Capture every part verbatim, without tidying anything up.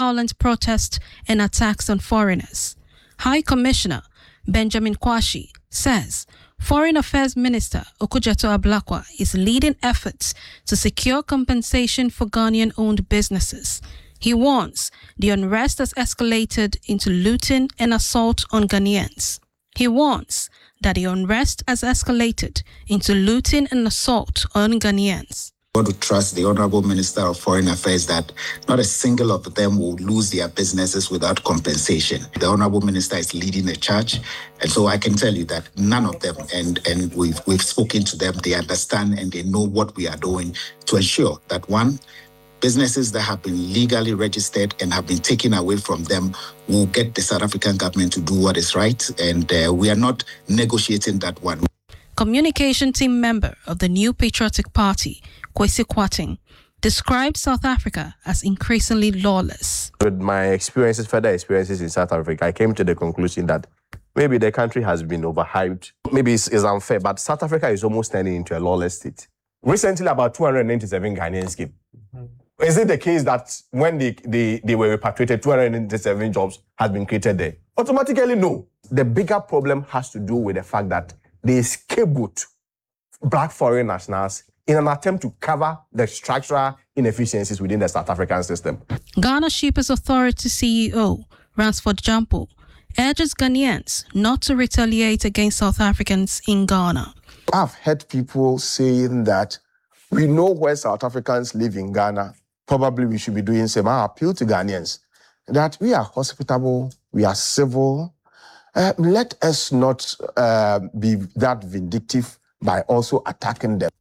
violent protests and attacks on foreigners. High Commissioner Benjamin Kwashi says Foreign Affairs Minister Okudzeto Ablakwa is leading efforts to secure compensation for Ghanaian-owned businesses. He warns the unrest has escalated into looting and assault on Ghanaians. He warns that the unrest has escalated into looting and assault on Ghanaians. I want to trust the Honorable Minister of Foreign Affairs that not a single of them will lose their businesses without compensation. The Honorable Minister is leading the charge, and so I can tell you that none of them, and, and we've, we've spoken to them, they understand and they know what we are doing to ensure that, one, businesses that have been legally registered and have been taken away from them will get the South African government to do what is right, and uh, we are not negotiating that one. Communication team member of the New Patriotic Party, Kwesi Kwarteng, described South Africa as increasingly lawless. With my experiences, further experiences in South Africa, I came to the conclusion that maybe the country has been overhyped. Maybe it's, it's unfair, but South Africa is almost turning into a lawless state. Recently, about two hundred ninety-seven Ghanaians came. Mm-hmm. Is it the case that when they, they, they were repatriated, two hundred ninety-seven jobs has been created there? Automatically, no. The bigger problem has to do with the fact that they scapegoat black foreign nationals in an attempt to cover the structural inefficiencies within the South African system. Ghana Shippers Authority C E O, Ransford Jampo, urges Ghanaians not to retaliate against South Africans in Ghana. I've heard people saying that we know where South Africans live in Ghana. Probably we should be doing the same. I appeal to Ghanaians that we are hospitable, we are civil. Uh, let us not uh, be that vindictive by also attacking them.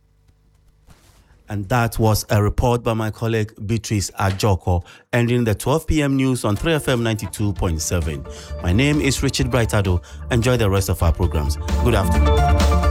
And that was a report by my colleague Beatrice Ajoko, ending the twelve p.m. news on three F M ninety-two point seven. My name is Richard Brightado. Enjoy the rest of our programs. Good afternoon.